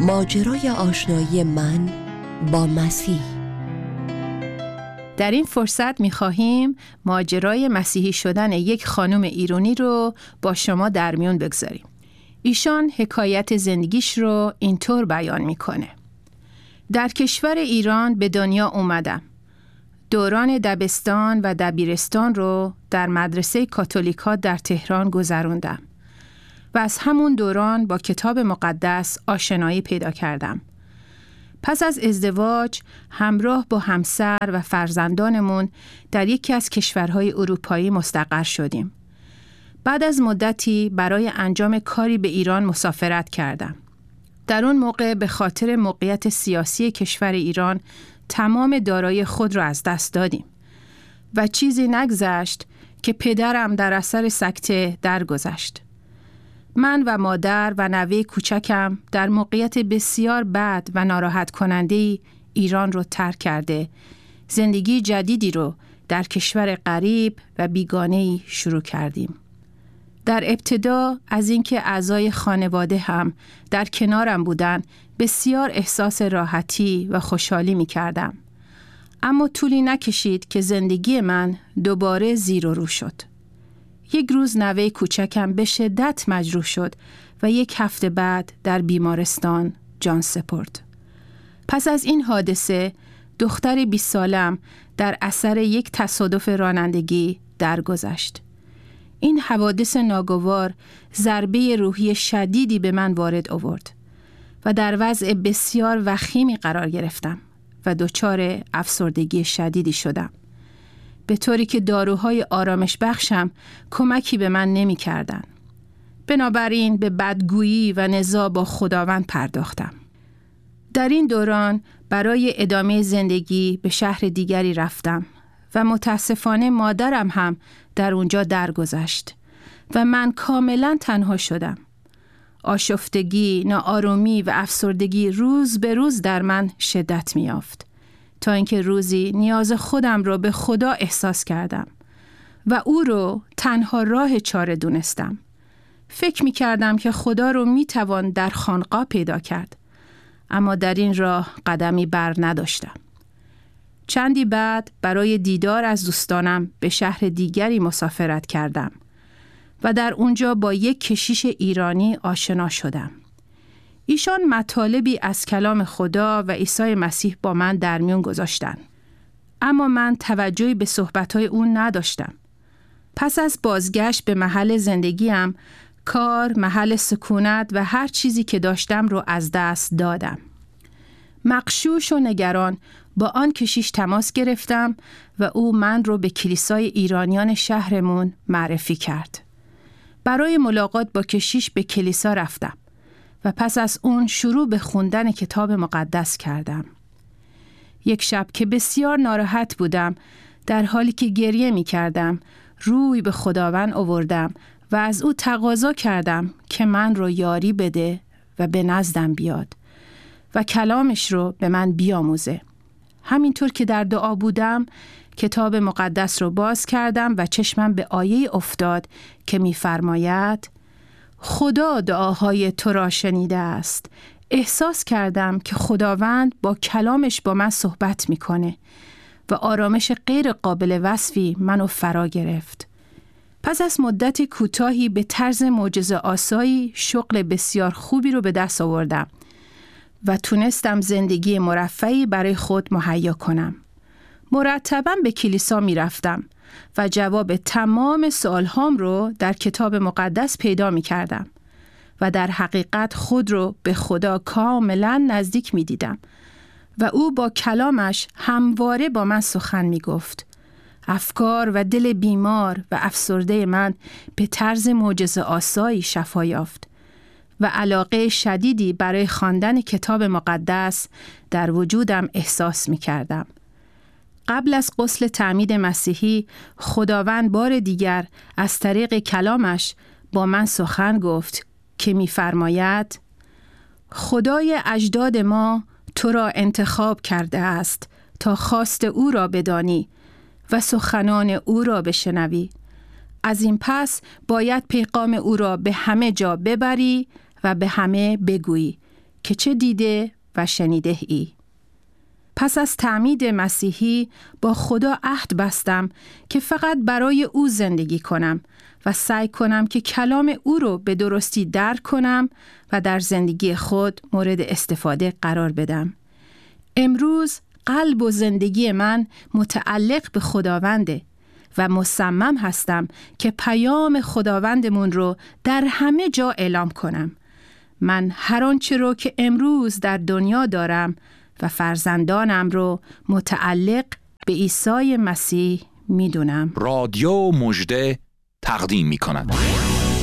ماجرای آشنایی من با مسیح. در این فرصت می‌خواهیم ماجرای مسیحی شدن یک خانم ایرانی رو با شما در میون بگذاریم. ایشان حکایت زندگیش رو اینطور بیان میکنه. در کشور ایران به دنیا اومدم. دوران دبستان و دبیرستان رو در مدرسه کاتولیکا در تهران گذروندم و از همون دوران با کتاب مقدس آشنایی پیدا کردم. پس از ازدواج همراه با همسر و فرزندانمون در یکی از کشورهای اروپایی مستقر شدیم. بعد از مدتی برای انجام کاری به ایران مسافرت کردم. در اون موقع به خاطر موقعیت سیاسی کشور ایران تمام دارایی خود را از دست دادیم و چیزی نگذشت که پدرم در اثر سکته درگذشت. من و مادر و نوه کوچکم در موقعیت بسیار بد و ناراحت کننده ایران رو ترک کرده زندگی جدیدی رو در کشور غریب و بیگانه‌ای شروع کردیم. در ابتدا از اینکه اعضای خانواده هم در کنارم بودن بسیار احساس راحتی و خوشحالی می کردم. اما طولی نکشید که زندگی من دوباره زیر و رو شد. یک روز نوه کوچکم به شدت مجروح شد و یک هفته بعد در بیمارستان جان سپرد. پس از این حادثه دختر 20 سالم در اثر یک تصادف رانندگی درگذشت. این حوادث ناگوار ضربه روحی شدیدی به من وارد آورد و در وضع بسیار وخیمی قرار گرفتم و دچار افسردگی شدیدی شدم، به طوری که داروهای آرامش بخشم کمکی به من نمی کردن. بنابراین به بدگویی و نزاع با خداوند پرداختم. در این دوران برای ادامه زندگی به شهر دیگری رفتم و متاسفانه مادرم هم در اونجا درگذشت و من کاملا تنها شدم. آشفتگی، ناآرامی و افسردگی روز به روز در من شدت می‌یافت تا اینکه روزی نیاز خودم را به خدا احساس کردم و او رو تنها راه چاره دونستم. فکر می‌کردم که خدا رو می‌توان در خانقاه پیدا کرد، اما در این راه قدمی بر نداشتم. چندی بعد برای دیدار از دوستانم به شهر دیگری مسافرت کردم و در اونجا با یک کشیش ایرانی آشنا شدم. ایشان مطالبی از کلام خدا و عیسی مسیح با من در میون گذاشتند، اما من توجهی به صحبت‌های اون نداشتم. پس از بازگشت به محل زندگیم، کار، محل سکونت و هر چیزی که داشتم رو از دست دادم. مغشوش و نگران با آن کشیش تماس گرفتم و او من رو به کلیسای ایرانیان شهرمون معرفی کرد. برای ملاقات با کشیش به کلیسا رفتم و پس از اون شروع به خوندن کتاب مقدس کردم. یک شب که بسیار ناراحت بودم، در حالی که گریه می کردم، روی به خداوند آوردم و از او تقاضا کردم که من رو یاری بده و به نزدم بیاد و کلامش رو به من بیاموزه. همینطور که در دعا بودم، کتاب مقدس رو باز کردم و چشمم به آیه افتاد که می‌فرماید: خدا دعاهای تو را شنیده است. احساس کردم که خداوند با کلامش با من صحبت می‌کنه و آرامش غیر قابل وصفی منو فرا گرفت. پس از مدت کوتاهی به طرز معجزه‌آسایی شغل بسیار خوبی رو به دست آوردم و تونستم زندگی مرفهی برای خود مهیا کنم. مرتباً به کلیسا می رفتم و جواب تمام سوالهام رو در کتاب مقدس پیدا می کردم و در حقیقت خود رو به خدا کاملاً نزدیک می دیدم و او با کلامش همواره با من سخن می گفت. افکار و دل بیمار و افسرده من به طرز معجزه‌آسایی شفا یافت و علاقه شدیدی برای خواندن کتاب مقدس در وجودم احساس می کردم. قبل از غسل تعمید مسیحی، خداوند بار دیگر از طریق کلامش با من سخن گفت که می فرماید: خدای اجداد ما تو را انتخاب کرده است تا خواست او را بدانی و سخنان او را بشنوی. از این پس باید پیغام او را به همه جا ببری و به همه بگویی که چه دیده و شنیده ای. پس از تعمید مسیحی با خدا عهد بستم که فقط برای او زندگی کنم و سعی کنم که کلام او رو به درستی درک کنم و در زندگی خود مورد استفاده قرار بدم. امروز قلب و زندگی من متعلق به خداونده و مصمم هستم که پیام خداوندمون رو در همه جا اعلام کنم. من هر آنچه رو که امروز در دنیا دارم و فرزندانم رو متعلق به عیسی مسیح میدونم. رادیو مژده تقدیم می‌کند.